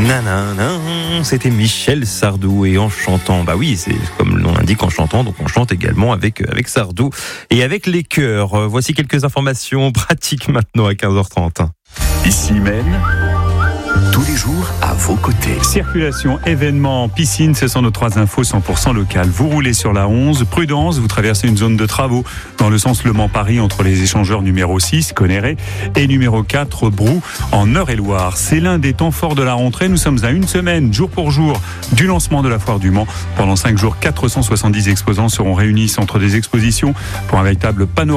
Nanana, c'était Michel Sardou et en chantant, bah oui, c'est comme le nom l'indique en chantant, donc on chante également avec Sardou et avec les chœurs. Voici quelques informations pratiques maintenant à 15h30. Ici Maine, tous les jours à vos côtés. Circulation, événements, piscine, ce sont nos 3 infos 100% locales. Vous roulez sur la 11, prudence, vous traversez une zone de travaux dans le sens Le Mans-Paris entre les échangeurs numéro 6, Conneré, et numéro 4, Brou, en Eure-et-Loire. C'est l'un des temps forts de la rentrée. Nous sommes à une semaine, jour pour jour, du lancement de la foire du Mans. Pendant 5 jours, 470 exposants seront réunis au centre des expositions pour un véritable panorama